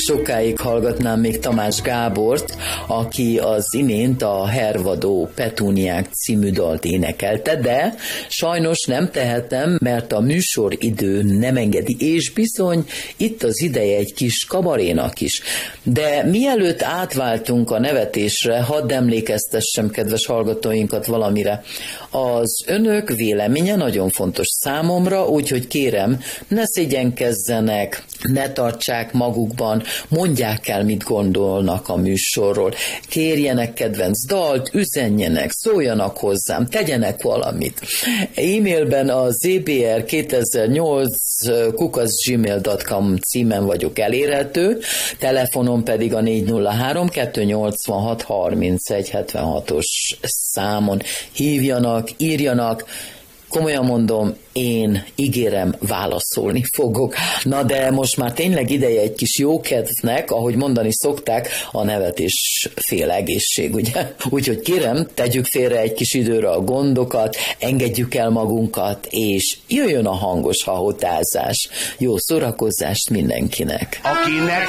sokáig hallgatnám még Tamás Gábort, aki az imént a Hervadó Petúniák című dalt énekelte, de sajnos nem tehetem, mert a műsoridő nem engedi, és bizony itt az ideje egy kis kabarénak is. De mielőtt átváltunk a nevetésre, hadd emlékeztessem kedves hallgatóinkat valamire. Az önök véleménye nagyon fontos számomra, úgyhogy kérem, ne szégyenkezzenek, ne tartsák magukban, mondják el, mit gondolnak a műsorról. Kérjenek kedvenc dalt, üzenjenek, szóljanak hozzám, tegyenek valamit. E-mailben a zbr2008@gmail.com címen vagyok elérhető, telefonon pedig a 403-286-3176-os számon hívjanak, írjanak. Komolyan mondom, én ígérem, válaszolni fogok. Na de most már tényleg ideje egy kis jókedvnek, ahogy mondani szokták, a nevetés fél egészség, ugye? Úgyhogy kérem, tegyük félre egy kis időre a gondokat, engedjük el magunkat, és jöjjön a hangos hahotázás. Jó szórakozást mindenkinek! Akinek